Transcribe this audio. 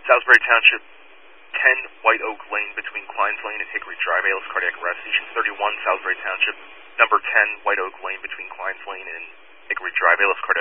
Salisbury Township, 10 White Oak Lane between Kleins Lane and Hickory Drive, ALS Cardiac Arrest. Station 31, Salisbury Township, number 10 White Oak Lane between Kleins Lane and Hickory Drive, ALS Cardiac